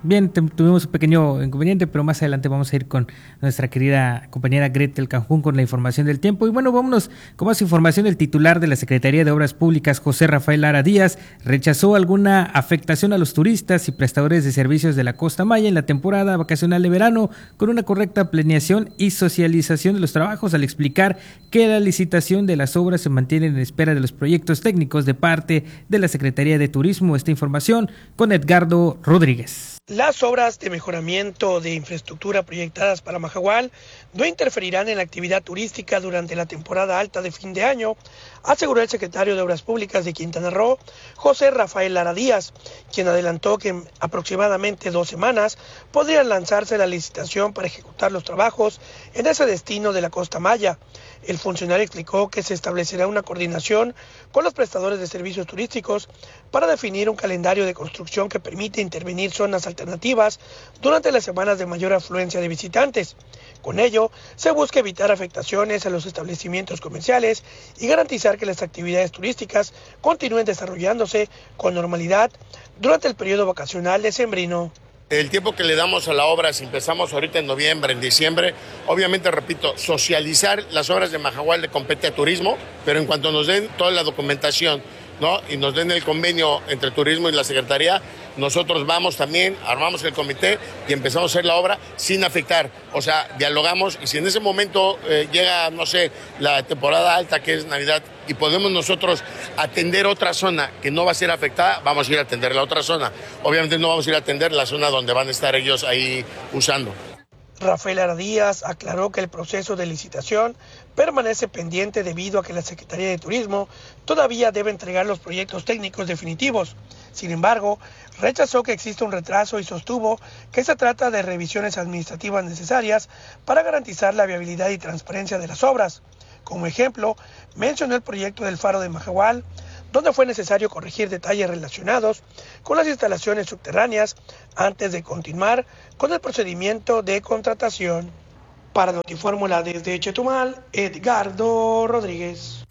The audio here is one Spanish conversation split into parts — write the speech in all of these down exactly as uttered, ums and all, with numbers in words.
Bien, tuvimos un pequeño inconveniente, pero más adelante vamos a ir con nuestra querida compañera Gretel Cajún con la información del tiempo. Y bueno, vámonos con más información. El titular de la Secretaría de Obras Públicas, José Rafael Lara Díaz, rechazó alguna afectación a los turistas y prestadores de servicios de la Costa Maya en la temporada vacacional de verano, con una correcta planeación y socialización de los trabajos, al explicar que la licitación de las obras se mantiene en espera de los proyectos técnicos de parte de la Secretaría de Turismo. Esta información con Edgardo Rodríguez. Las obras de mejoramiento de infraestructura proyectadas para Mahahual no interferirán en la actividad turística durante la temporada alta de fin de año, aseguró el secretario de Obras Públicas de Quintana Roo, José Rafael Lara Díaz, quien adelantó que en aproximadamente dos semanas podrían lanzarse la licitación para ejecutar los trabajos en ese destino de la Costa Maya. El funcionario explicó que se establecerá una coordinación con los prestadores de servicios turísticos para definir un calendario de construcción que permite intervenir zonas alternativas durante las semanas de mayor afluencia de visitantes. Con ello, se busca evitar afectaciones a los establecimientos comerciales y garantizar que las actividades turísticas continúen desarrollándose con normalidad durante el periodo vacacional decembrino. El tiempo que le damos a la obra, si empezamos ahorita en noviembre, en diciembre, obviamente, repito, socializar las obras de Mahahual le compete a turismo, pero en cuanto nos den toda la documentación, ¿no?, y nos den el convenio entre turismo y la Secretaría, nosotros vamos también, armamos el comité y empezamos a hacer la obra sin afectar. O sea, dialogamos y si en ese momento eh, llega, no sé, la temporada alta que es Navidad y podemos nosotros atender otra zona que no va a ser afectada, vamos a ir a atender la otra zona. Obviamente no vamos a ir a atender la zona donde van a estar ellos ahí usando. Rafael Lara Díaz aclaró que el proceso de licitación permanece pendiente debido a que la Secretaría de Turismo todavía debe entregar los proyectos técnicos definitivos. Sin embargo, rechazó que existe un retraso y sostuvo que se trata de revisiones administrativas necesarias para garantizar la viabilidad y transparencia de las obras. Como ejemplo, mencionó el proyecto del Faro de Mahahual, donde fue necesario corregir detalles relacionados con las instalaciones subterráneas antes de continuar con el procedimiento de contratación. Para Notifórmula desde Chetumal, Edgardo Rodríguez.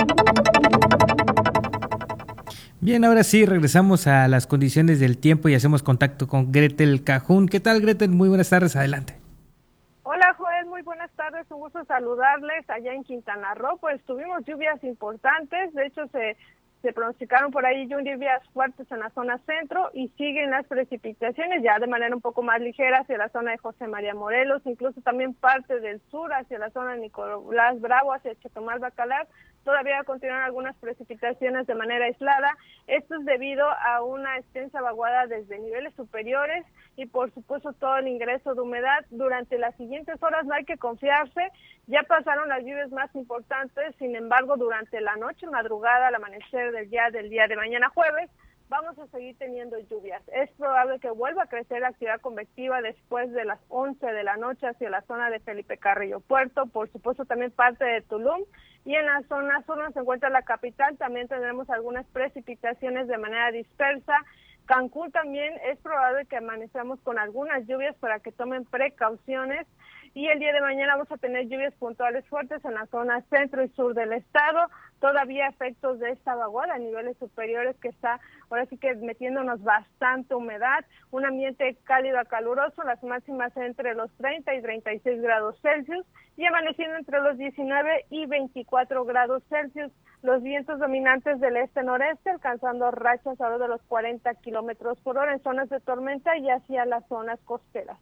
Bien, ahora sí, regresamos a las condiciones del tiempo y hacemos contacto con Gretel Cajún. ¿Qué tal, Gretel? Muy buenas tardes, adelante. Hola, Joel, muy buenas tardes, un gusto saludarles allá en Quintana Roo. Pues tuvimos lluvias importantes, de hecho se... Se pronosticaron por ahí lluvias fuertes en la zona centro y siguen las precipitaciones ya de manera un poco más ligera hacia la zona de José María Morelos, incluso también parte del sur hacia la zona de Nicolás Bravo, hacia Chetumal Bacalar. Todavía continúan algunas precipitaciones de manera aislada. Esto es debido a una extensa vaguada desde niveles superiores y por supuesto todo el ingreso de humedad. Durante las siguientes horas no hay que confiarse. Ya pasaron las lluvias más importantes, sin embargo, durante la noche, madrugada, al amanecer del día del día de mañana jueves, vamos a seguir teniendo lluvias. Es probable que vuelva a crecer la actividad convectiva después de las once de la noche hacia la zona de Felipe Carrillo Puerto, por supuesto también parte de Tulum, y en la zona sur donde se encuentra la capital también tendremos algunas precipitaciones de manera dispersa. Cancún también es probable que amanezcamos con algunas lluvias para que tomen precauciones. Y el día de mañana vamos a tener lluvias puntuales fuertes en la zona centro y sur del estado, todavía efectos de esta vaguada a niveles superiores que está ahora sí que metiéndonos bastante humedad, un ambiente cálido a caluroso, las máximas entre los treinta y treinta y seis grados Celsius y amaneciendo entre los diecinueve y veinticuatro grados Celsius. Los vientos dominantes del este-noreste alcanzando rachas ahora de los cuarenta kilómetros por hora en zonas de tormenta y hacia las zonas costeras.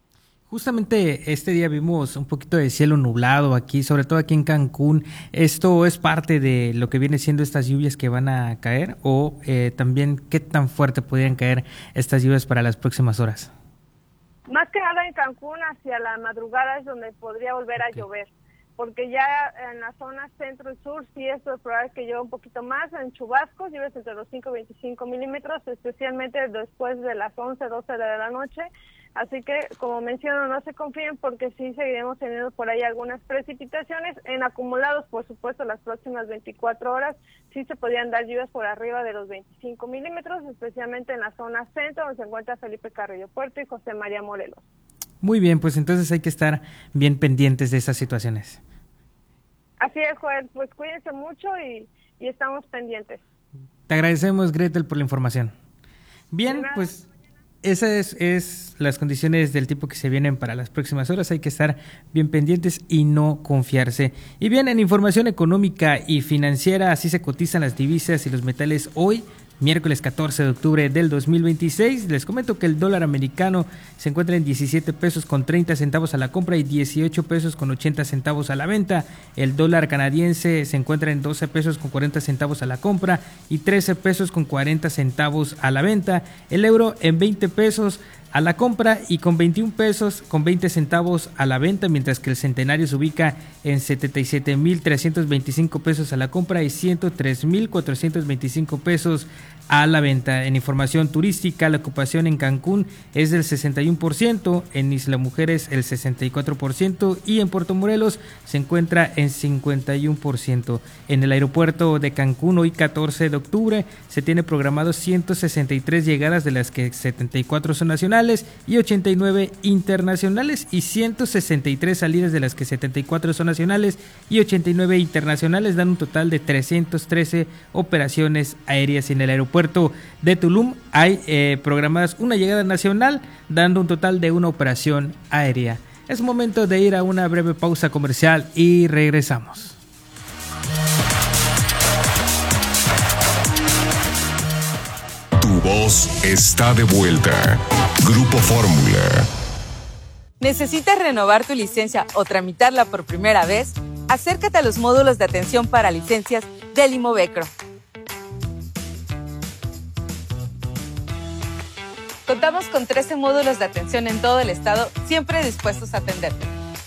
Justamente este día vimos un poquito de cielo nublado aquí, sobre todo aquí en Cancún. ¿Esto es parte de lo que viene siendo estas lluvias que van a caer o eh, también qué tan fuerte podrían caer estas lluvias para las próximas horas? Más que nada en Cancún hacia la madrugada es donde podría volver okay. a llover, porque ya en la zona centro y sur sí es probable que llueva un poquito más, en chubascos lluvias entre los cinco y veinticinco milímetros, especialmente después de las once, doce de la noche. Así que, como menciono, no se confíen porque sí seguiremos teniendo por ahí algunas precipitaciones. En acumulados, por supuesto, las próximas veinticuatro horas sí se podrían dar lluvias por arriba de los veinticinco milímetros, especialmente en la zona centro, donde se encuentra Felipe Carrillo Puerto y José María Morelos. Muy bien, pues entonces hay que estar bien pendientes de estas situaciones. Así es, Joel. Pues cuídense mucho y, y estamos pendientes. Te agradecemos, Gretel, por la información. Bien, pues... Esas es, es las condiciones del tiempo que se vienen para las próximas horas. Hay que estar bien pendientes y no confiarse. Y bien, en información económica y financiera, así se cotizan las divisas y los metales hoy, miércoles catorce de octubre del dos mil veintiséis. Les comento que el dólar americano se encuentra en diecisiete pesos con treinta centavos a la compra y dieciocho pesos con ochenta centavos a la venta. El dólar canadiense se encuentra en doce pesos con cuarenta centavos a la compra y trece pesos con cuarenta centavos a la venta. El euro en veinte pesos a la compra y con veintiún pesos con veinte centavos a la venta, mientras que el centenario se ubica en setenta y siete mil trescientos veinticinco pesos a la compra y ciento tres mil cuatrocientos veinticinco pesos a la venta. En información turística, la ocupación en Cancún es del sesenta y uno por ciento, en Isla Mujeres el sesenta y cuatro por ciento y en Puerto Morelos se encuentra en cincuenta y uno por ciento. En el aeropuerto de Cancún, hoy catorce de octubre, se tiene programado ciento sesenta y tres llegadas, de las que setenta y cuatro son nacionales y ochenta y nueve internacionales, y ciento sesenta y tres salidas, de las que setenta y cuatro son nacionales y ochenta y nueve internacionales, dan un total de trescientas trece operaciones aéreas. En el aeropuerto de Tulum hay eh, programadas una llegada nacional, dando un total de una operación aérea. Es momento de ir a una breve pausa comercial y regresamos. Tu voz está de vuelta. Grupo Fórmula. ¿Necesitas renovar tu licencia o tramitarla por primera vez? Acércate a los módulos de atención para licencias del Imovecro. Contamos con trece módulos de atención en todo el estado, siempre dispuestos a atenderte.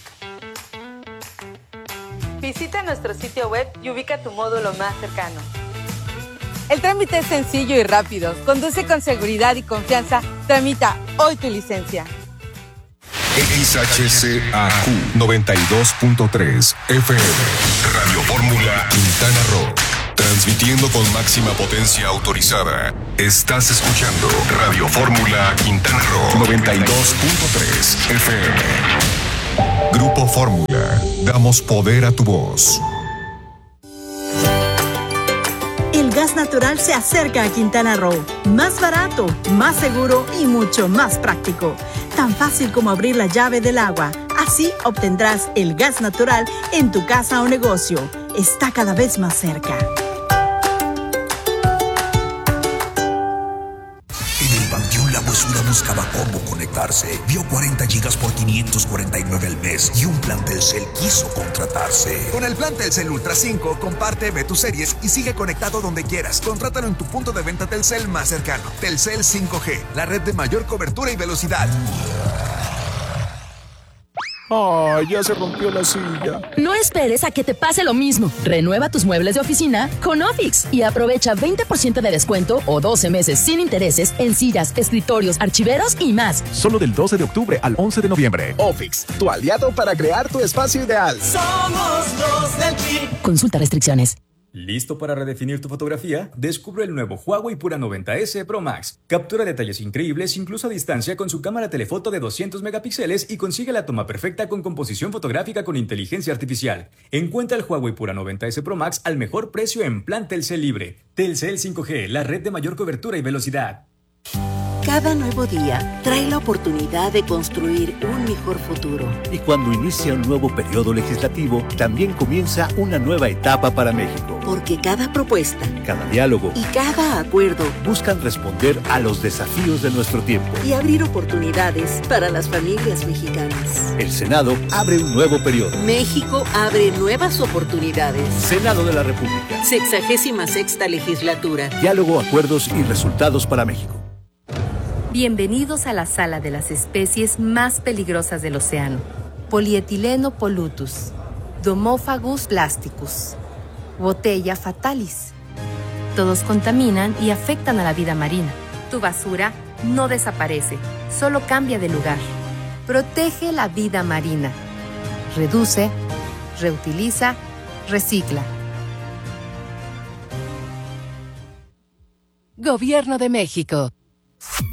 Visita nuestro sitio web y ubica tu módulo más cercano. El trámite es sencillo y rápido. Conduce con seguridad y confianza. Tramita hoy tu licencia. X H C A Q noventa y dos punto tres F M. Radio Fórmula Quintana Roo. Transmitiendo con máxima potencia autorizada. Estás escuchando Radio Fórmula Quintana Roo noventa y dos punto tres F M. Grupo Fórmula. Damos poder a tu voz. El gas natural se acerca a Quintana Roo. Más barato, más seguro y mucho más práctico. Tan fácil como abrir la llave del agua. Así obtendrás el gas natural en tu casa o negocio. Está cada vez más cerca. La basura buscaba cómo conectarse. Vio cuarenta gigas por quinientos cuarenta y nueve al mes y un plan Telcel quiso contratarse. Con el plan Telcel Ultra cinco, comparte, ve tus series y sigue conectado donde quieras. Contrátalo en tu punto de venta Telcel más cercano. Telcel cinco G, la red de mayor cobertura y velocidad. ¡Ay, ya se rompió la silla! No esperes a que te pase lo mismo. Renueva tus muebles de oficina con Ofix y aprovecha veinte por ciento de descuento o doce meses sin intereses en sillas, escritorios, archiveros y más. Solo del doce de octubre al once de noviembre. Ofix, tu aliado para crear tu espacio ideal. Somos los del Team. Consulta restricciones. ¿Listo para redefinir tu fotografía? Descubre el nuevo Huawei Pura noventa ese Pro Max. Captura detalles increíbles incluso a distancia con su cámara telefoto de doscientos megapíxeles y consigue la toma perfecta con composición fotográfica con inteligencia artificial. Encuentra el Huawei Pura noventa ese Pro Max al mejor precio en plan Telcel Libre. Telcel cinco G, la red de mayor cobertura y velocidad. Cada nuevo día trae la oportunidad de construir un mejor futuro. Y cuando inicia un nuevo periodo legislativo, también comienza una nueva etapa para México. Porque cada propuesta, cada diálogo y cada acuerdo buscan responder a los desafíos de nuestro tiempo y abrir oportunidades para las familias mexicanas. El Senado abre un nuevo periodo. México abre nuevas oportunidades. Senado de la República. Sexagésima sexta legislatura. Diálogo, acuerdos y resultados para México. Bienvenidos a la sala de las especies más peligrosas del océano. Polietileno polutus, Domophagus plasticus, Botella fatalis. Todos contaminan y afectan a la vida marina. Tu basura no desaparece, solo cambia de lugar. Protege la vida marina. Reduce, reutiliza, recicla. Gobierno de México.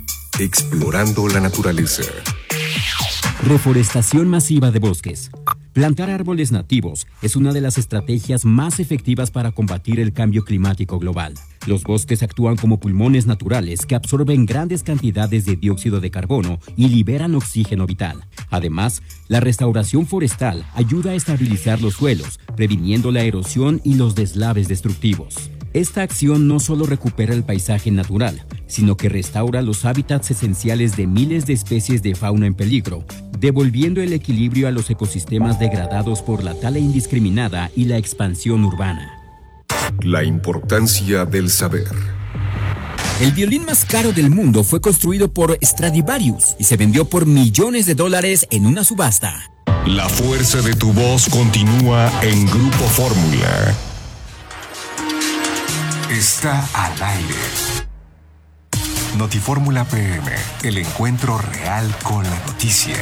Explorando la naturaleza. Reforestación masiva de bosques. Plantar árboles nativos es una de las estrategias más efectivas para combatir el cambio climático global. Los bosques actúan como pulmones naturales que absorben grandes cantidades de dióxido de carbono y liberan oxígeno vital. Además, la restauración forestal ayuda a estabilizar los suelos, previniendo la erosión y los deslaves destructivos. Esta acción no solo recupera el paisaje natural, sino que restaura los hábitats esenciales de miles de especies de fauna en peligro, devolviendo el equilibrio a los ecosistemas degradados por la tala indiscriminada y la expansión urbana. La importancia del saber. El violín más caro del mundo fue construido por Stradivarius y se vendió por millones de dólares en una subasta. La fuerza de tu voz continúa en Grupo Fórmula. Está al aire. Notifórmula P M, el encuentro real con la noticia.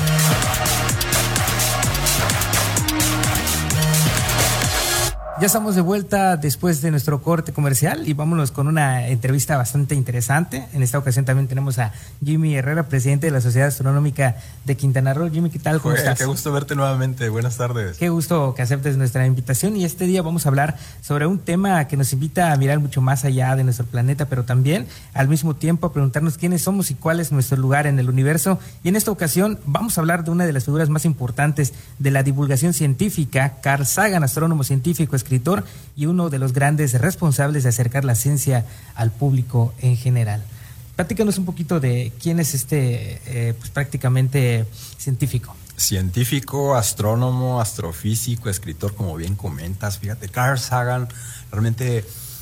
Ya estamos de vuelta después de nuestro corte comercial y vámonos con una entrevista bastante interesante. En esta ocasión también tenemos a Jimmy Herrera, presidente de la Sociedad Astronómica de Quintana Roo. Jimmy, ¿qué tal? ¿Cómo Joder, estás? Qué gusto verte nuevamente. Buenas tardes. Qué gusto que aceptes nuestra invitación y este día vamos a hablar sobre un tema que nos invita a mirar mucho más allá de nuestro planeta, pero también al mismo tiempo a preguntarnos quiénes somos y cuál es nuestro lugar en el universo. Y en esta ocasión vamos a hablar de una de las figuras más importantes de la divulgación científica, Carl Sagan, astrónomo científico, escritor y uno de los grandes responsables de acercar la ciencia al público en general. Platícanos un poquito de quién es este eh, pues prácticamente científico. Científico, astrónomo, astrofísico, escritor, como bien comentas. Fíjate, Carl Sagan realmente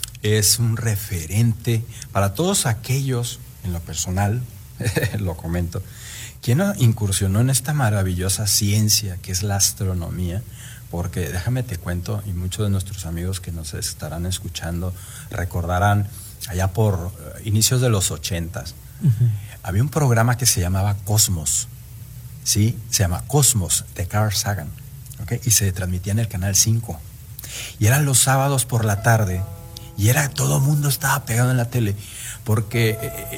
es un referente para todos aquellos, en lo personal, lo comento, quien incursionó en esta maravillosa ciencia que es la astronomía. Porque déjame te cuento, y muchos de nuestros amigos que nos estarán escuchando recordarán allá por uh, inicios de los ochentas, uh-huh. había un programa que se llamaba Cosmos, ¿sí? Se llama Cosmos, de Carl Sagan, ¿okay? Y se transmitía en el Canal cinco. Y eran los sábados por la tarde, y era todo el mundo estaba pegado en la tele, porque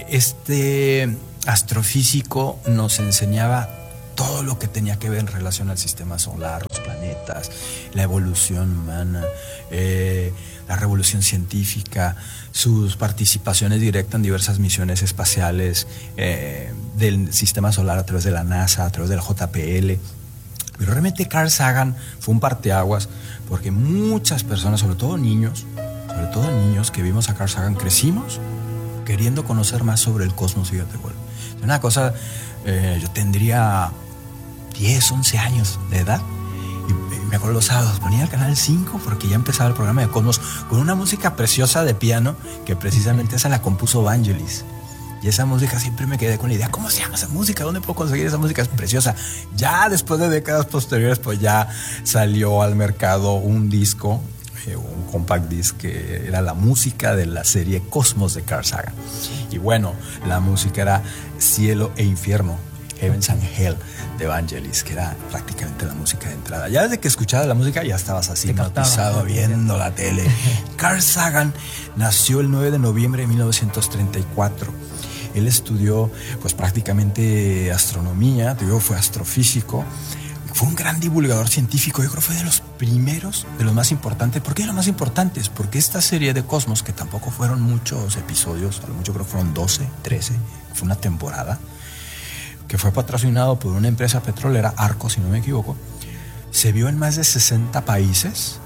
este astrofísico nos enseñaba todo lo que tenía que ver en relación al sistema solar, los planetas, la evolución humana, eh, la revolución científica, sus participaciones directas en diversas misiones espaciales eh, del sistema solar a través de la NASA, a través del J P L. Pero realmente Carl Sagan fue un parteaguas porque muchas personas, sobre todo niños, sobre todo niños que vimos a Carl Sagan, crecimos queriendo conocer más sobre el cosmos. Fíjate, bueno, una cosa, eh, yo tendría diez, once años de edad y, y me acuerdo los sábados ponía el Canal cinco porque ya empezaba el programa de Cosmos con una música preciosa de piano que precisamente esa la compuso Vangelis, y esa música siempre me quedé con la idea, ¿cómo se llama esa música? ¿Dónde puedo conseguir esa música? Es preciosa. Ya después de décadas posteriores pues ya salió al mercado un disco, eh, un compact disc que era la música de la serie Cosmos de Carl Sagan, y bueno, la música era Cielo e Infierno, Heavens and Hell de Vangelis, que era prácticamente la música de entrada. Ya desde que escuchabas la música ya estabas así hipnotizado viendo la tele. Carl Sagan nació el nueve de noviembre de mil novecientos treinta y cuatro. Él estudió pues prácticamente astronomía, digo, fue astrofísico, fue un gran divulgador científico. Yo creo que fue de los primeros, de los más importantes. ¿Por qué de los más importantes? Porque esta serie de Cosmos, que tampoco fueron muchos episodios, a lo mucho creo que fueron doce, trece, fue una temporada, que fue patrocinado por una empresa petrolera, Arco, si no me equivoco, se vio en más de sesenta países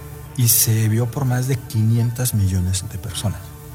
y se vio por más de quinientos millones de personas.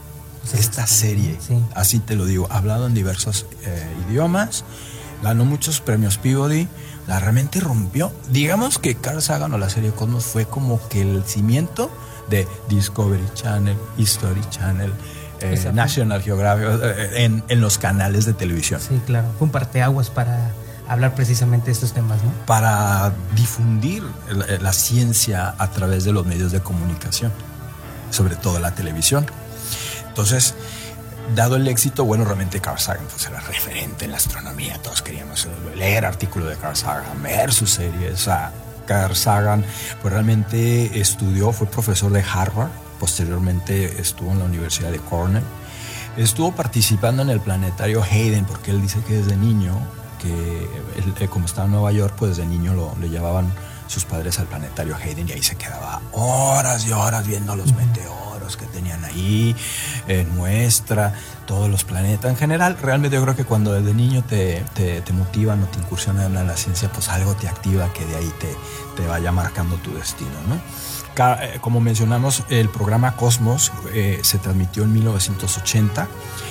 O sea, esta serie, sí. Así te lo digo, hablado en diversos eh, idiomas, ganó muchos premios Peabody, la realmente rompió. Digamos que Carl Sagan o la serie Cosmos fue como que el cimiento de Discovery Channel, History Channel, Eh, National Geographic, eh, en, en los canales de televisión. Sí, claro, fue un parteaguas para hablar precisamente de estos temas, ¿no? Para difundir la, la ciencia a través de los medios de comunicación, sobre todo la televisión. Entonces, dado el éxito, bueno, realmente Carl Sagan pues, era referente en la astronomía. Todos queríamos leer artículos de Carl Sagan, ver sus series. A Carl Sagan pues realmente estudió, fue profesor de Harvard. Posteriormente estuvo en la Universidad de Cornell. Estuvo participando en el planetario Hayden porque él dice que desde niño que él, él, como estaba en Nueva York, pues de niño lo, le llevaban sus padres al planetario Hayden y ahí se quedaba horas y horas viendo los uh-huh. meteoros que tenían ahí, en muestra, todos los planetas. En general, realmente yo creo que cuando desde niño te, te, te motivan o te incursionan en la ciencia, pues algo te activa que de ahí te, te vaya marcando tu destino, ¿no? Como mencionamos, el programa Cosmos eh, se transmitió en mil novecientos ochenta,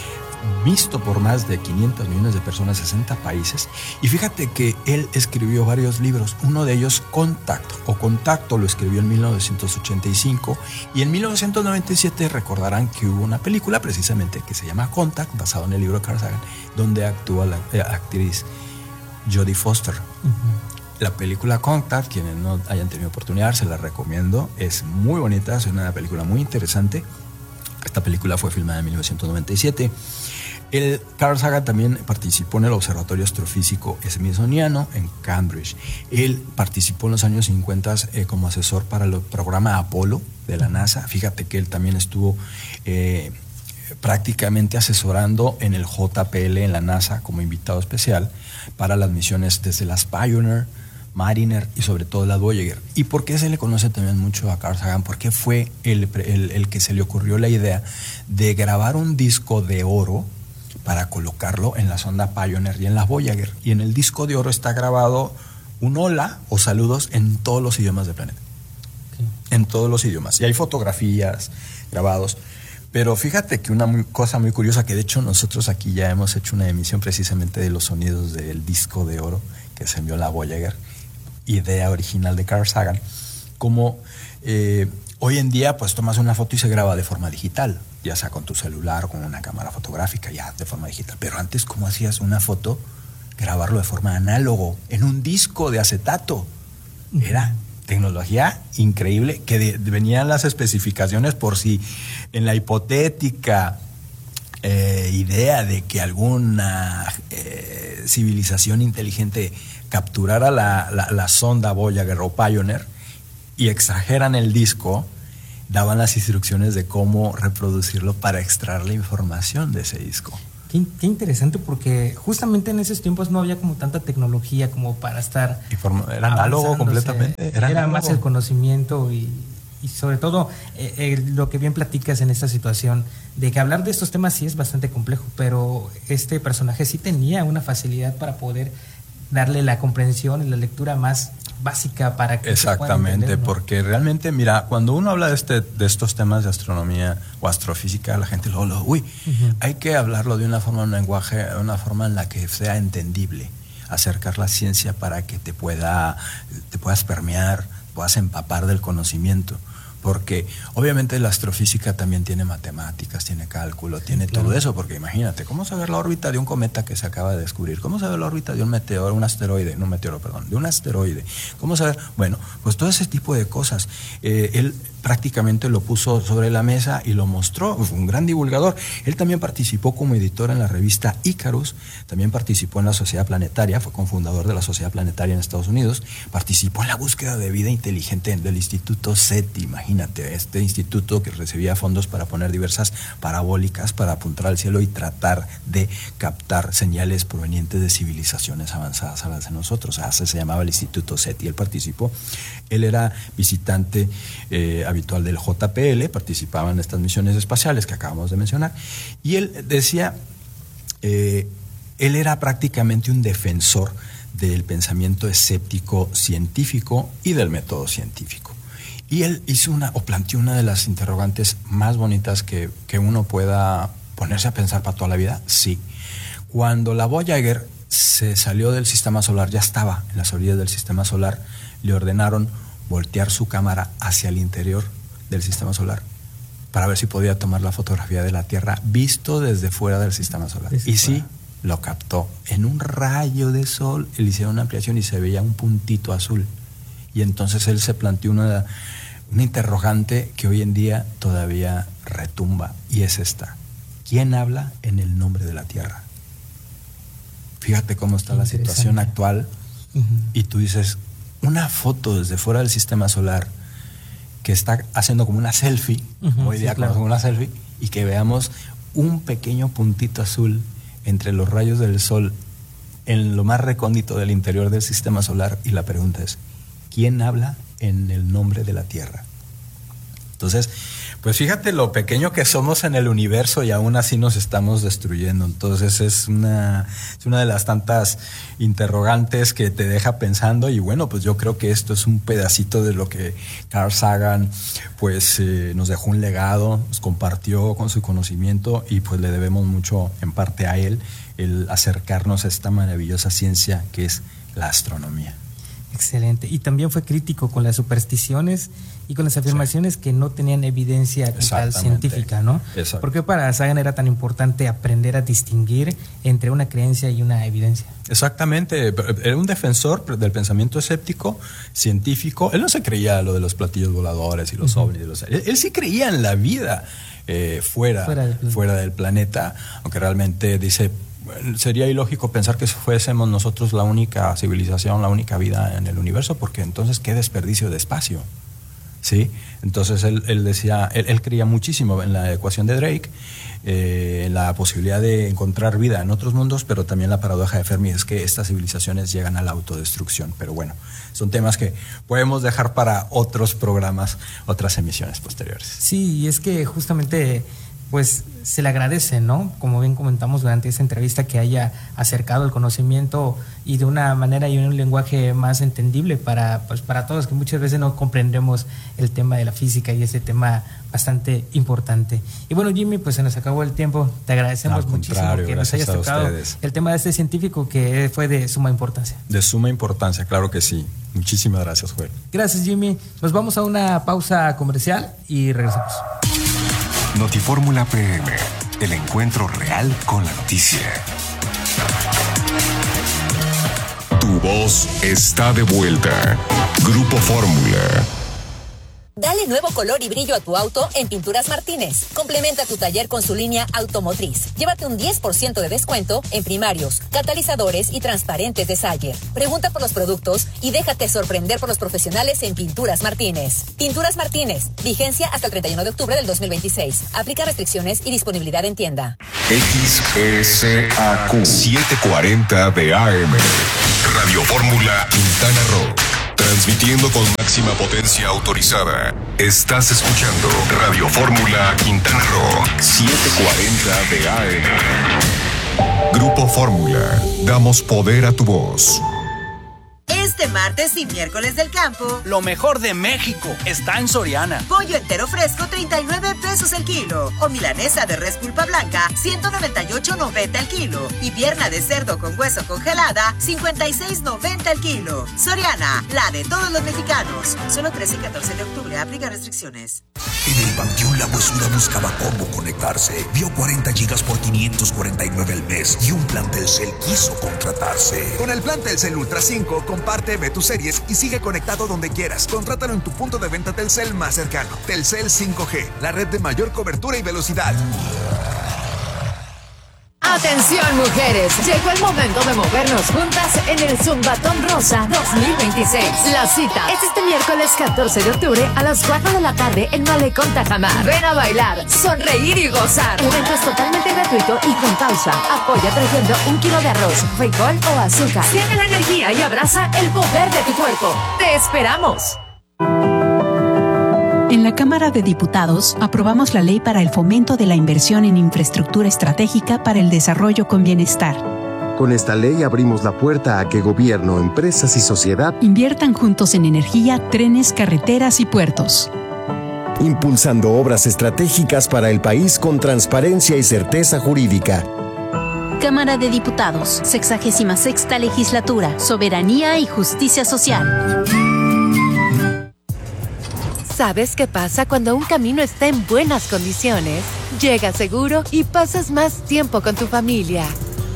visto por más de quinientos millones de personas, sesenta países. Y fíjate que él escribió varios libros. Uno de ellos, Contact, o Contacto, lo escribió en mil novecientos ochenta y cinco. Y en mil novecientos noventa y siete recordarán que hubo una película precisamente que se llama Contact, basado en el libro de Carl Sagan, donde actúa la eh, actriz Jodie Foster. Uh-huh. La película Contact, quienes no hayan tenido oportunidad, se la recomiendo. Es muy bonita, es una película muy interesante. Esta película fue filmada en mil novecientos noventa y siete. El Carl Sagan también participó en el Observatorio Astrofísico Smithsoniano en Cambridge. Él participó en los años cincuenta eh, como asesor para el programa Apolo de la NASA. Fíjate que él también estuvo eh, prácticamente asesorando en el J P L en la NASA como invitado especial para las misiones desde las Pioneer, Mariner y sobre todo la Voyager. ¿Y por qué se le conoce también mucho a Carl Sagan? Porque fue el, el, el que se le ocurrió la idea de grabar un disco de oro para colocarlo en la sonda Pioneer y en la Voyager. Y en el disco de oro está grabado un hola o saludos en todos los idiomas del planeta. Okay. En todos los idiomas. Y hay fotografías grabados. Pero fíjate que una muy, cosa muy curiosa, que de hecho nosotros aquí ya hemos hecho una emisión precisamente de los sonidos del disco de oro que se envió a la Voyager, idea original de Carl Sagan, como eh, hoy en día pues tomas una foto y se graba de forma digital, ya sea con tu celular o con una cámara fotográfica, ya de forma digital. Pero antes, ¿cómo hacías una foto? Grabarlo de forma análogo, en un disco de acetato. Era tecnología increíble, que de, de venían las especificaciones por si en la hipotética eh, idea de que alguna eh, civilización inteligente capturara la, la, la sonda Voyager o Pioneer y extrajeran el disco, daban las instrucciones de cómo reproducirlo para extraer la información de ese disco. Qué, qué interesante, porque justamente en esos tiempos no había como tanta tecnología como para estar... Informa- era análogo completamente. Era, era análogo. más el conocimiento y, y sobre todo eh, eh, lo que bien platicas en esta situación, de que hablar de estos temas sí es bastante complejo, pero este personaje sí tenía una facilidad para poder darle la comprensión y la lectura más básica para que exactamente, se pueda entender, ¿no? Porque realmente, mira, cuando uno habla de este de estos temas de astronomía o astrofísica, la gente luego, lo, uy, uh-huh. hay que hablarlo de una forma, un lenguaje, una forma en la que sea entendible, acercar la ciencia para que te pueda, te puedas permear, puedas empapar del conocimiento. Porque obviamente la astrofísica también tiene matemáticas, tiene cálculo, tiene sí, claro. todo eso, porque imagínate, ¿cómo saber la órbita de un cometa que se acaba de descubrir? ¿Cómo saber la órbita de un meteoro, un asteroide? No un meteoro, perdón, de un asteroide. ¿Cómo saber? Bueno, pues todo ese tipo de cosas. Eh, él prácticamente lo puso sobre la mesa y lo mostró, fue un gran divulgador. Él también participó como editor en la revista Icarus, también participó en la Sociedad Planetaria, fue cofundador de la Sociedad Planetaria en Estados Unidos, participó en la búsqueda de vida inteligente del Instituto SETI, imagínate. Este instituto que recibía fondos para poner diversas parabólicas para apuntar al cielo y tratar de captar señales provenientes de civilizaciones avanzadas a las de nosotros. Así se llamaba el Instituto SETI. Él participó. Él era visitante eh, habitual del J P L, participaba en estas misiones espaciales que acabamos de mencionar. Y él decía, eh, él era prácticamente un defensor del pensamiento escéptico científico y del método científico. Y él hizo una, o planteó una de las interrogantes más bonitas que, que uno pueda ponerse a pensar para toda la vida. Sí. Cuando la Voyager se salió del sistema solar, ya estaba en las orillas del sistema solar, le ordenaron voltear su cámara hacia el interior del sistema solar para ver si podía tomar la fotografía de la Tierra visto desde fuera del sistema solar. Es y sí, lo captó. En un rayo de sol, le hicieron una ampliación y se veía un puntito azul. Y entonces él se planteó una, una interrogante que hoy en día todavía retumba, y es esta: ¿quién habla en el nombre de la Tierra? Fíjate cómo está la situación actual, uh-huh. y tú dices, una foto desde fuera del sistema solar que está haciendo como una selfie, uh-huh, hoy día sí, claro. como una selfie, y que veamos un pequeño puntito azul entre los rayos del sol en lo más recóndito del interior del sistema solar y la pregunta es, ¿quién habla en el nombre de la Tierra? Entonces, pues fíjate lo pequeño que somos en el universo y aún así nos estamos destruyendo. Entonces es una, es una de las tantas interrogantes que te deja pensando y bueno, pues yo creo que esto es un pedacito de lo que Carl Sagan pues eh, nos dejó un legado, nos compartió con su conocimiento y pues le debemos mucho en parte a él el acercarnos a esta maravillosa ciencia que es la astronomía. Excelente. Y también fue crítico con las supersticiones y con las afirmaciones sí. que no tenían evidencia tal científica, ¿no? Exacto. ¿Por qué para Sagan era tan importante aprender a distinguir entre una creencia y una evidencia? Exactamente. Era un defensor del pensamiento escéptico, científico. Él no se creía lo de los platillos voladores y los uh-huh. ovnis. Los... Él, él sí creía en la vida eh, fuera, fuera, del fuera del planeta, aunque realmente dice... Sería ilógico pensar que fuésemos nosotros la única civilización, la única vida en el universo, porque entonces qué desperdicio de espacio, ¿sí? Entonces él, él decía, él, él creía muchísimo en la ecuación de Drake, eh, en la posibilidad de encontrar vida en otros mundos, pero también la paradoja de Fermi es que estas civilizaciones llegan a la autodestrucción. Pero bueno, son temas que podemos dejar para otros programas, otras emisiones posteriores. Sí, y es que justamente... pues se le agradece, ¿no? Como bien comentamos durante esta entrevista, que haya acercado el conocimiento y de una manera y en un lenguaje más entendible para, pues, para todos, que muchas veces no comprendemos el tema de la física y ese tema bastante importante. Y bueno, Jimmy, pues se nos acabó el tiempo. Te agradecemos muchísimo que nos hayas tocado el tema de este científico que fue de suma importancia. De suma importancia, claro que sí. Muchísimas gracias, Joel. Gracias, Jimmy. Nos vamos a una pausa comercial y regresamos. Notifórmula P M, el encuentro real con la noticia. Tu voz está de vuelta. Grupo Fórmula. Dale nuevo color y brillo a tu auto en Pinturas Martínez. Complementa tu taller con su línea automotriz. Llévate un diez por ciento de descuento en primarios, catalizadores y transparentes de Sayer. Pregunta por los productos y déjate sorprender por los profesionales en Pinturas Martínez. Pinturas Martínez. Vigencia hasta el treinta y uno de octubre del dos mil veintiséis. Aplica restricciones y disponibilidad en tienda. X S A Q setecientos cuarenta de A M. Radio Fórmula Quintana Roo. Transmitiendo con máxima potencia autorizada. Estás escuchando Radio Fórmula Quintana Roo setecientos cuarenta de A M. Grupo Fórmula. Damos poder a tu voz. Este martes y miércoles del campo, lo mejor de México está en Soriana. Pollo entero fresco, treinta y nueve pesos el kilo. O milanesa de res pulpa blanca, ciento noventa y ocho noventa el kilo. Y pierna de cerdo con hueso congelada, cincuenta y seis noventa el kilo. Soriana, la de todos los mexicanos. Solo trece y catorce de octubre, aplica restricciones. En el Panteón La Huesuda buscaba cómo conectarse. Vio cuarenta gigas por quinientos cuarenta y nueve al mes y un plan Telcel quiso contratarse. Con el plan Telcel Ultra cinco, comparte, ve tus series y sigue conectado donde quieras. Contrátalo en tu punto de venta Telcel más cercano. Telcel cinco G, la red de mayor cobertura y velocidad. Atención, mujeres, llegó el momento de movernos juntas en el Zumbatón Rosa dos mil veintiséis. La cita es este miércoles catorce de octubre a las cuatro de la tarde en Malecón Tajamar. Ven a bailar, sonreír y gozar. El evento es totalmente gratuito y con pausa. Apoya trayendo un kilo de arroz, frijol o azúcar. Siente la energía y abraza el poder de tu cuerpo. ¡Te esperamos! En la Cámara de Diputados aprobamos la ley para el fomento de la inversión en infraestructura estratégica para el desarrollo con bienestar. Con esta ley abrimos la puerta a que gobierno, empresas y sociedad inviertan juntos en energía, trenes, carreteras y puertos. Impulsando obras estratégicas para el país con transparencia y certeza jurídica. Cámara de Diputados, sexagésima sexta legislatura, soberanía y justicia social. ¿Sabes qué pasa cuando un camino está en buenas condiciones? Llega seguro y pasas más tiempo con tu familia.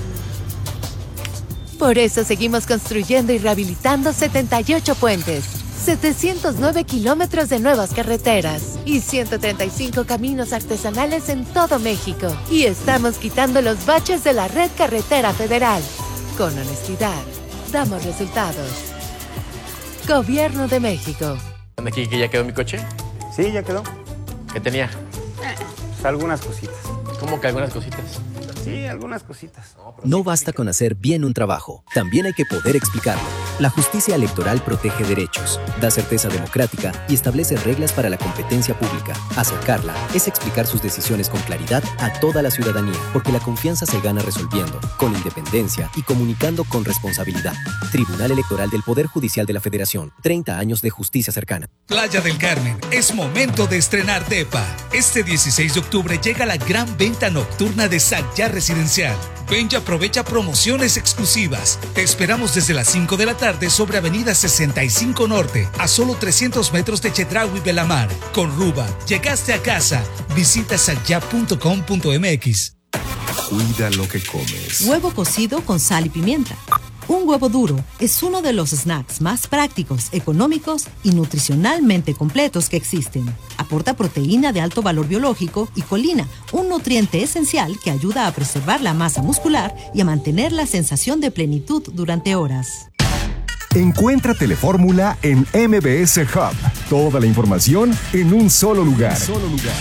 Por eso seguimos construyendo y rehabilitando setenta y ocho puentes, setecientos nueve kilómetros de nuevas carreteras y ciento treinta y cinco caminos artesanales en todo México. Y estamos quitando los baches de la red carretera federal. Con honestidad, damos resultados. Gobierno de México. ¿Aquí que ya quedó mi coche? Sí, ya quedó. ¿Qué tenía? Eh, pues algunas cositas. ¿Cómo que algunas cositas? Sí, Sí, algunas cositas. No basta con hacer bien un trabajo, también hay que poder explicarlo. La justicia electoral protege derechos, da certeza democrática y establece reglas para la competencia pública. Acercarla es explicar sus decisiones con claridad a toda la ciudadanía, porque la confianza se gana resolviendo, con independencia y comunicando con responsabilidad. Tribunal Electoral del Poder Judicial de la Federación, treinta años de justicia cercana. Playa del Carmen, es momento de estrenar depa. Este dieciséis de octubre llega la gran venta nocturna de Sayá Residencial. Ven y aprovecha promociones exclusivas. Te esperamos desde las cinco de la tarde sobre Avenida sesenta y cinco Norte, a solo trescientos metros de Chedraui Belamar. Con Ruba, llegaste a casa. Visita sayá punto com punto m x. Cuida lo que comes. Huevo cocido con sal y pimienta. Un huevo duro es uno de los snacks más prácticos, económicos y nutricionalmente completos que existen. Aporta proteína de alto valor biológico y colina, un nutriente esencial que ayuda a preservar la masa muscular y a mantener la sensación de plenitud durante horas. Encuentra Telefórmula en M B S Hub. Toda la información en un solo lugar. Solo lugar.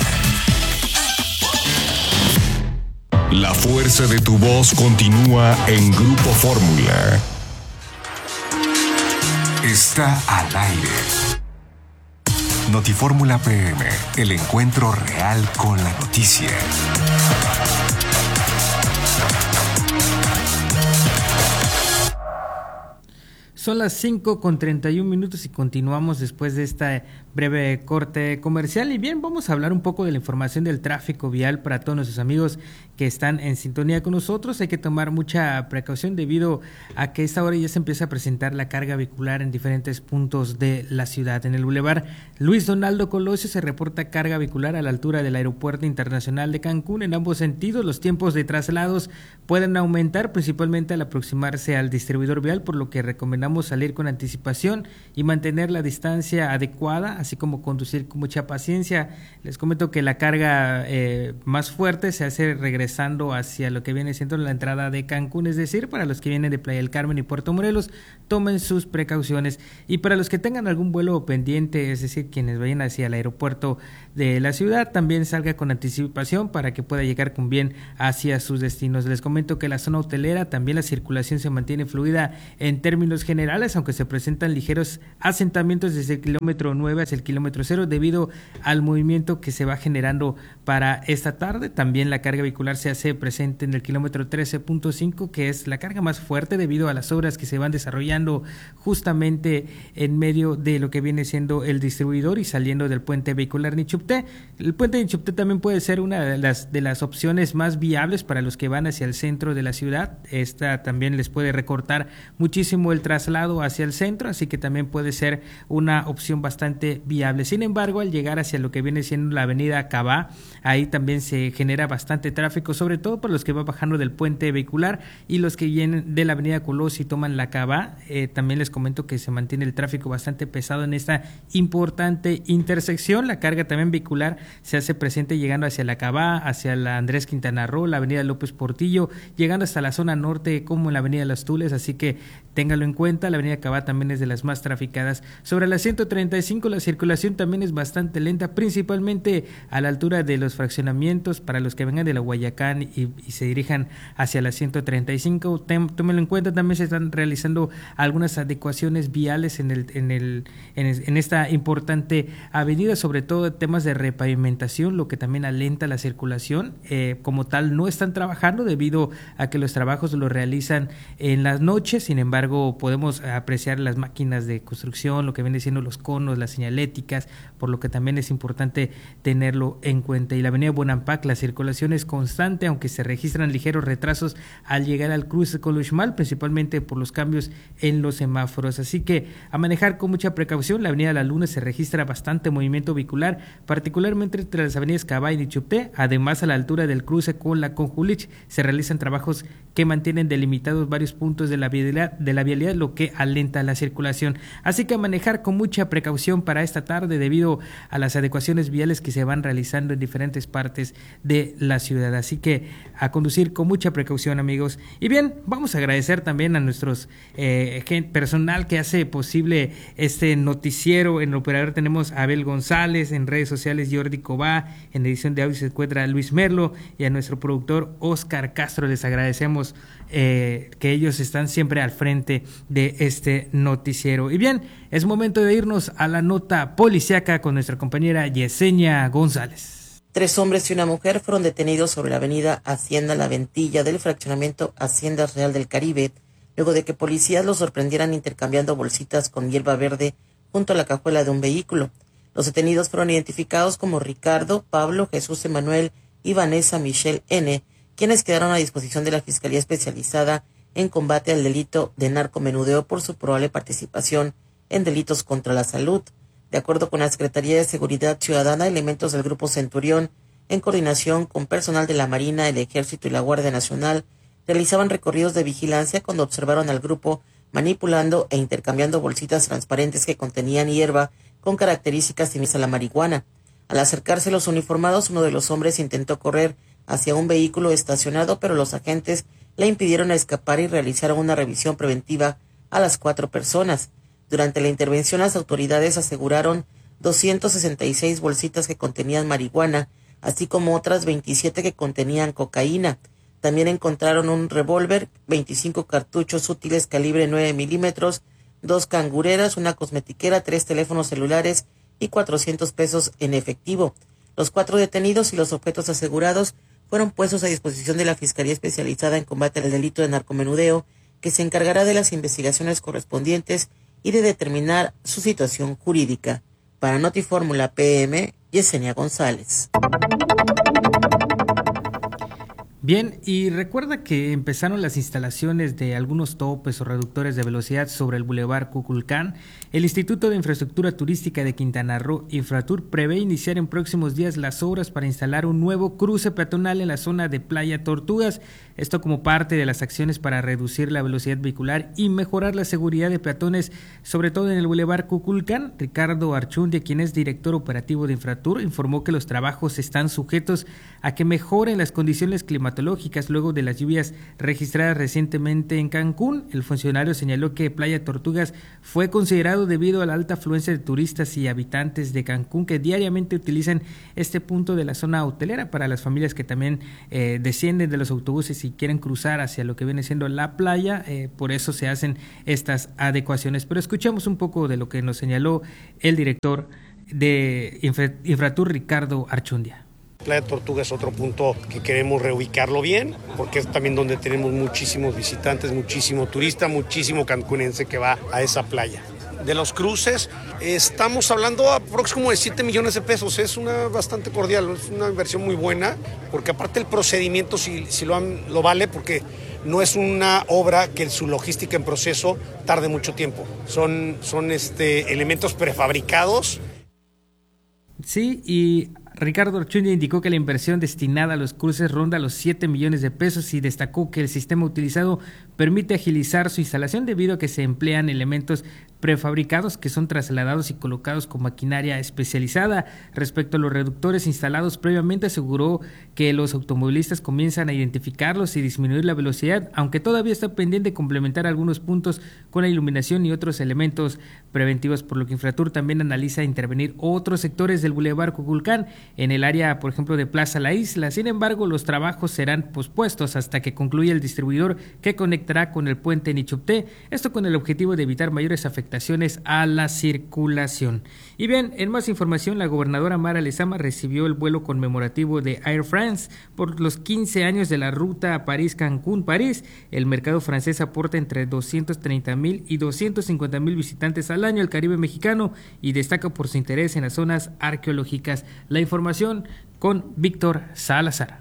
La fuerza de tu voz continúa en Grupo Fórmula. Está al aire. Notifórmula P M, el encuentro real con la noticia. Son las cinco con treinta y un minutos y continuamos después de esta breve corte comercial. Y bien, vamos a hablar un poco de la información del tráfico vial para todos nuestros amigos que están en sintonía con nosotros. Hay que tomar mucha precaución debido a que a esta hora ya se empieza a presentar la carga vehicular en diferentes puntos de la ciudad. En el bulevar Luis Donaldo Colosio se reporta carga vehicular a la altura del Aeropuerto Internacional de Cancún. En ambos sentidos, los tiempos de traslados pueden aumentar, principalmente al aproximarse al distribuidor vial, por lo que recomendamos salir con anticipación y mantener la distancia adecuada, así como conducir con mucha paciencia. Les comento que la carga eh, más fuerte se hace regresando hacia lo que viene siendo la entrada de Cancún, es decir, para los que vienen de Playa del Carmen y Puerto Morelos, tomen sus precauciones. Y para los que tengan algún vuelo pendiente, es decir, quienes vayan hacia el aeropuerto de la ciudad, también salga con anticipación para que pueda llegar con bien hacia sus destinos. Les comento que la zona hotelera también la circulación se mantiene fluida en términos generales, aunque se presentan ligeros asentamientos desde el kilómetro nueve hacia el kilómetro cero debido al movimiento que se va generando para esta tarde. También la carga vehicular se hace presente en el kilómetro trece punto cinco, que es la carga más fuerte debido a las obras que se van desarrollando justamente en medio de lo que viene siendo el distribuidor y saliendo del puente vehicular Nichupté. El puente Nichupté también puede ser una de las, de las opciones más viables para los que van hacia el centro de la ciudad. Esta también les puede recortar muchísimo el traslado hacia el centro, así que también puede ser una opción bastante viable. Sin embargo, al llegar hacia lo que viene siendo la avenida Cabá, ahí también se genera bastante tráfico, sobre todo para los que van bajando del puente vehicular y los que vienen de la avenida Colosio y toman la Cabá. Eh, también les comento que se mantiene el tráfico bastante pesado en esta importante intersección. La carga también vehicular se hace presente llegando hacia la Cabá, hacia la Andrés Quintana Roo, la avenida López Portillo, llegando hasta la zona norte como en la avenida Las Tules, así que téngalo en cuenta. La avenida Cabá también es de las más traficadas. Sobre la ciento treinta y cinco la circulación también es bastante lenta, principalmente a la altura de los fraccionamientos para los que vengan de la Guayacán y, y se dirijan hacia la ciento treinta y cinco. Tómenlo en cuenta, también se están realizando algunas adecuaciones viales en el en el en, en esta importante avenida, sobre todo temas de repavimentación, lo que también alenta la circulación. Eh, como tal no están trabajando debido a que los trabajos los realizan en las noches. Sin embargo, podemos apreciar las máquinas de construcción, lo que viene siendo los conos, las señaléticas, por lo que también es importante tenerlo en cuenta. Y la avenida Bonampak, la circulación es constante, aunque se registran ligeros retrasos al llegar al cruce con Uxmal, principalmente por los cambios en los semáforos. Así que a manejar con mucha precaución. La avenida La Luna se registra bastante movimiento vehicular, particularmente entre las avenidas Cabá y Nichupté. Además, a la altura del cruce con la Conjulich se realizan trabajos que mantienen delimitados varios puntos de la vialidad, de la vialidad lo que que alenta la circulación. Así que a manejar con mucha precaución para esta tarde debido a las adecuaciones viales que se van realizando en diferentes partes de la ciudad. Así que a conducir con mucha precaución, amigos. Y bien, vamos a agradecer también a nuestros eh, personal que hace posible este noticiero. En el operador tenemos a Abel González, en redes sociales Jordi Cobá, en edición de audio se encuentra Luis Merlo y a nuestro productor Oscar Castro. Les agradecemos eh, que ellos están siempre al frente de este noticiero. Y bien, es momento de irnos a la nota policíaca con nuestra compañera Yesenia González. Tres hombres y una mujer fueron detenidos sobre la avenida Hacienda La Ventilla del fraccionamiento Hacienda Real del Caribe, luego de que policías los sorprendieran intercambiando bolsitas con hierba verde junto a la cajuela de un vehículo. Los detenidos fueron identificados como Ricardo, Pablo, Jesús Emanuel y Vanessa Michelle N., quienes quedaron a disposición de la Fiscalía Especializada en Combate al Delito de Narcomenudeo por su probable participación en delitos contra la salud. De acuerdo con la Secretaría de Seguridad Ciudadana, elementos del Grupo Centurión, en coordinación con personal de la Marina, el Ejército y la Guardia Nacional, realizaban recorridos de vigilancia cuando observaron al grupo manipulando e intercambiando bolsitas transparentes que contenían hierba con características similares a la marihuana. Al acercarse los uniformados, uno de los hombres intentó correr hacia un vehículo estacionado, pero los agentes le impidieron escapar y realizaron una revisión preventiva a las cuatro personas. Durante la intervención, las autoridades aseguraron doscientas sesenta y seis bolsitas que contenían marihuana, así como otras veintisiete que contenían cocaína. También encontraron un revólver, veinticinco cartuchos útiles calibre nueve milímetros, dos cangureras, una cosmetiquera, tres teléfonos celulares y cuatrocientos pesos en efectivo. Los cuatro detenidos y los objetos asegurados fueron puestos a disposición de la Fiscalía Especializada en Combate al Delito de Narcomenudeo, que se encargará de las investigaciones correspondientes y de determinar su situación jurídica. Para Notifórmula P M, Yesenia González. Bien, y recuerda que empezaron las instalaciones de algunos topes o reductores de velocidad sobre el Boulevard Cuculcán. El Instituto de Infraestructura Turística de Quintana Roo, Infratur, prevé iniciar en próximos días las obras para instalar un nuevo cruce peatonal en la zona de Playa Tortugas. Esto como parte de las acciones para reducir la velocidad vehicular y mejorar la seguridad de peatones, sobre todo en el Boulevard Cuculcán. Ricardo Archundia, quien es director operativo de Infratur, informó que los trabajos están sujetos a que mejoren las condiciones climatológicas luego de las lluvias registradas recientemente en Cancún. El funcionario señaló que Playa Tortugas fue considerado debido a la alta afluencia de turistas y habitantes de Cancún que diariamente utilizan este punto de la zona hotelera para las familias que también eh, descienden de los autobuses y quieren cruzar hacia lo que viene siendo la playa. Eh, por eso se hacen estas adecuaciones. Pero escuchemos un poco de lo que nos señaló el director de Infra, Infratur, Ricardo Archundia. Playa Tortuga es otro punto que queremos reubicarlo bien, porque es también donde tenemos muchísimos visitantes, muchísimo turista, muchísimo cancunense que va a esa playa. De los cruces, estamos hablando aproximadamente de siete millones de pesos, es una bastante cordial, es una inversión muy buena, porque aparte el procedimiento si, si lo, han, lo vale, porque no es una obra que su logística en proceso tarde mucho tiempo, son, son este, elementos prefabricados. Sí, y Ricardo Archundia indicó que la inversión destinada a los cruces ronda los siete millones de pesos y destacó que el sistema utilizado permite agilizar su instalación debido a que se emplean elementos prefabricados que son trasladados y colocados con maquinaria especializada. Respecto a los reductores instalados previamente, aseguró que los automovilistas comienzan a identificarlos y disminuir la velocidad, aunque todavía está pendiente de complementar algunos puntos con la iluminación y otros elementos preventivos, por lo que Infratur también analiza intervenir otros sectores del Boulevard Cuculcán en el área, por ejemplo, de Plaza La Isla. Sin embargo, los trabajos serán pospuestos hasta que concluya el distribuidor que conectará con el puente Nichupté, esto con el objetivo de evitar mayores afectaciones a la circulación. Y bien, en más información, la gobernadora Mara Lezama recibió el vuelo conmemorativo de Air France por los quince años de la ruta París-Cancún-París. El mercado francés aporta entre doscientos treinta mil y doscientos cincuenta mil visitantes al año al Caribe mexicano y destaca por su interés en las zonas arqueológicas. La información con Víctor Salazar.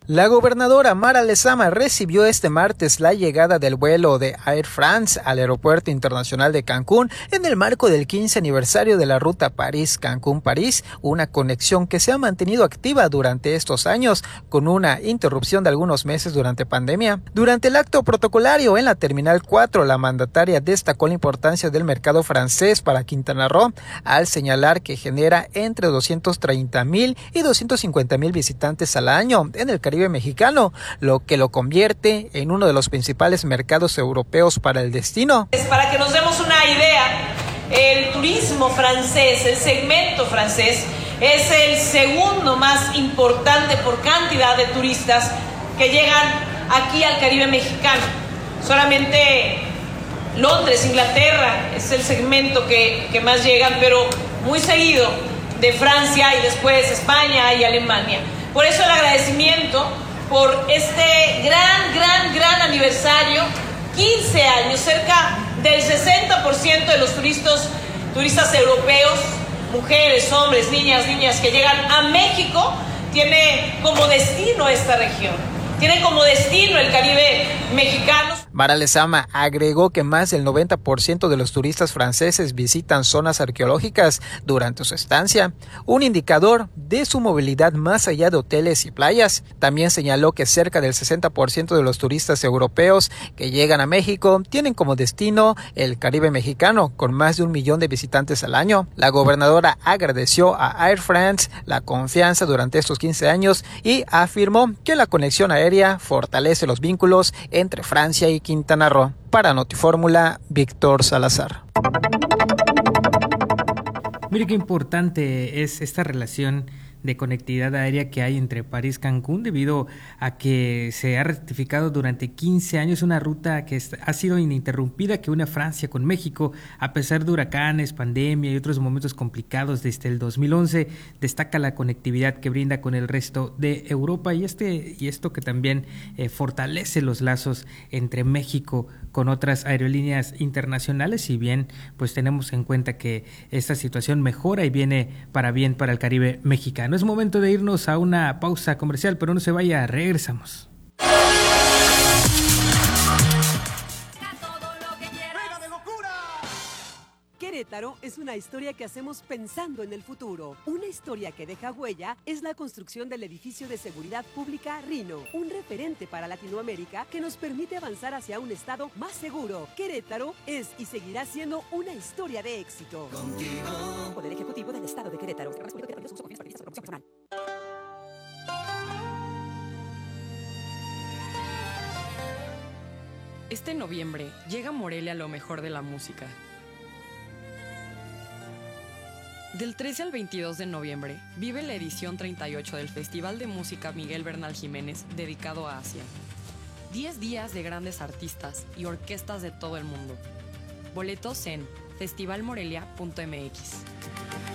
La gobernadora Mara Lezama recibió este martes la llegada del vuelo de Air France al Aeropuerto Internacional de Cancún en el marco del quince aniversario de la ruta París-Cancún-París, una conexión que se ha mantenido activa durante estos años, con una interrupción de algunos meses durante pandemia. Durante el acto protocolario en la Terminal cuatro, la mandataria destacó la importancia del mercado francés para Quintana Roo, al señalar que genera entre doscientos treinta mil y doscientos cincuenta mil visitantes al año en el Caribe mexicano, lo que lo convierte en uno de los principales mercados europeos para el destino. Para que nos demos una idea, el turismo francés, el segmento francés, es el segundo más importante por cantidad de turistas que llegan aquí al Caribe mexicano. Solamente Londres, Inglaterra es el segmento que, que más llegan, pero muy seguido de Francia y después España y Alemania. Por eso el agradecimiento por este gran, gran, gran aniversario, quince años, cerca del sesenta por ciento de los turistas, turistas europeos, mujeres, hombres, niñas, niñas que llegan a México, tiene como destino esta región, tiene como destino el Caribe mexicano. Mara Lezama agregó que más del noventa por ciento de los turistas franceses visitan zonas arqueológicas durante su estancia, un indicador de su movilidad más allá de hoteles y playas. También señaló que cerca del sesenta por ciento de los turistas europeos que llegan a México tienen como destino el Caribe mexicano, con más de un millón de visitantes al año. La gobernadora agradeció a Air France la confianza durante estos quince años y afirmó que la conexión aérea fortalece los vínculos entre Francia y Quintana Roo. Para Notifórmula, Víctor Salazar. Mire qué importante es esta relación de conectividad aérea que hay entre París y Cancún, debido a que se ha rectificado durante quince años una ruta que ha sido ininterrumpida que une a Francia con México, a pesar de huracanes, pandemia y otros momentos complicados desde el dos mil once. Destaca la conectividad que brinda con el resto de Europa y este y esto que también eh, fortalece los lazos entre México con otras aerolíneas internacionales, si bien pues tenemos en cuenta que esta situación mejora y viene para bien para el Caribe mexicano. Es momento de irnos a una pausa comercial, pero no se vaya, regresamos. Querétaro es una historia que hacemos pensando en el futuro. Una historia que deja huella es la construcción del edificio de seguridad pública Rino, un referente para Latinoamérica que nos permite avanzar hacia un estado más seguro. Querétaro es y seguirá siendo una historia de éxito. Contigo. Poder Ejecutivo del Estado de Querétaro. Este noviembre llega a Morelia lo mejor de la música. Del trece al veintidós de noviembre, vive la edición treinta y ocho del Festival de Música Miguel Bernal Jiménez, dedicado a Asia. diez días de grandes artistas y orquestas de todo el mundo. Boletos en festival morelia punto m x.